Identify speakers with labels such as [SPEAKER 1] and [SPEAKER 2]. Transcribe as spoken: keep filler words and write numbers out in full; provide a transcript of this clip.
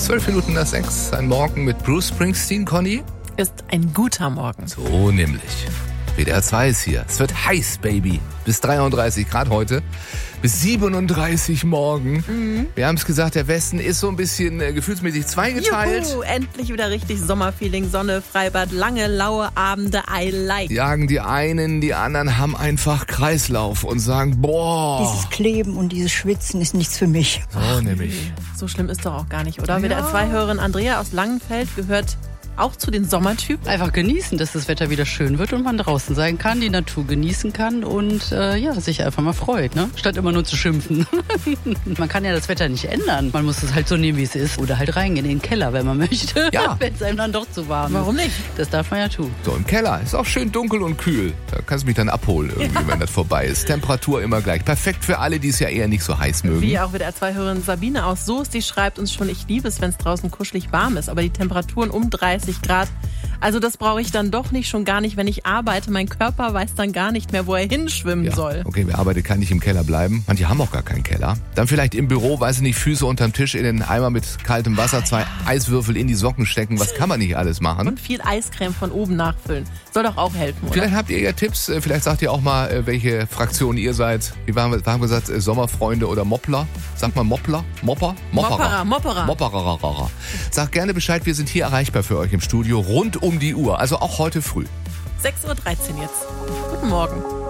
[SPEAKER 1] Zwölf Minuten nach sechs. Ein Morgen mit Bruce Springsteen, Conny.
[SPEAKER 2] Ist ein guter Morgen.
[SPEAKER 1] So nämlich. W D R zwei ist hier. Es wird heiß, Baby. Bis dreiunddreißig Grad heute. Bis siebenunddreißig morgen. Mhm. Wir haben es gesagt, der Westen ist so ein bisschen äh, gefühlsmäßig zweigeteilt.
[SPEAKER 2] Juhu, endlich wieder richtig Sommerfeeling, Sonne, Freibad, lange, laue Abende, I like.
[SPEAKER 1] Jagen die einen, die anderen haben einfach Kreislauf und sagen, boah.
[SPEAKER 3] Dieses Kleben und dieses Schwitzen ist nichts für mich.
[SPEAKER 1] So
[SPEAKER 2] Ach,
[SPEAKER 1] nämlich.
[SPEAKER 2] Nee. So schlimm ist doch auch gar nicht, oder?
[SPEAKER 1] Ja.
[SPEAKER 2] W D R zwei-Hörerin Andrea aus Langenfeld gehört auch zu den Sommertypen.
[SPEAKER 4] Einfach genießen, dass das Wetter wieder schön wird und man draußen sein kann, die Natur genießen kann und äh, ja, sich einfach mal freut, ne? Statt immer nur zu schimpfen. Man kann ja das Wetter nicht ändern. Man muss es halt so nehmen, wie es ist. Oder halt reingehen in den Keller, wenn man möchte.
[SPEAKER 1] Ja.
[SPEAKER 4] Wenn es einem dann doch zu warm ist.
[SPEAKER 2] Warum nicht?
[SPEAKER 4] Das darf man ja tun.
[SPEAKER 1] So, im Keller ist auch schön dunkel und kühl. Da kannst du mich dann abholen, irgendwie, ja. wenn das vorbei ist. Temperatur immer gleich. Perfekt für alle, die es ja eher nicht so heiß mögen.
[SPEAKER 2] Wie auch W D R zwei-Hörerin Sabine aus Soest, die schreibt uns schon, ich liebe es, wenn es draußen kuschelig warm ist, aber die Temperaturen um dreißig Grad, also das brauche ich dann doch nicht, schon gar nicht, wenn ich arbeite. Mein Körper weiß dann gar nicht mehr, wo er hinschwimmen
[SPEAKER 1] ja,
[SPEAKER 2] soll.
[SPEAKER 1] Okay, wer arbeitet, kann nicht im Keller bleiben. Manche haben auch gar keinen Keller. Dann vielleicht im Büro, weiß ich nicht, Füße unterm Tisch in den Eimer mit kaltem Wasser, zwei ja. Eiswürfel in die Socken stecken. Was kann man nicht alles machen?
[SPEAKER 2] Und viel Eiscreme von oben nachfüllen. Soll doch auch helfen, oder?
[SPEAKER 1] Vielleicht habt ihr ja Tipps, vielleicht sagt ihr auch mal, welche Fraktion ihr seid. Wie waren wir, haben wir gesagt, Sommerfreunde oder Moppler? Sagt man Moppler? Mopper?
[SPEAKER 2] Mopperer. Mopperer.
[SPEAKER 1] Mopperer. Sagt gerne Bescheid, wir sind hier erreichbar für euch im Studio rund um die Uhr. Also auch heute früh.
[SPEAKER 2] sechs Uhr dreizehn jetzt. Guten Morgen.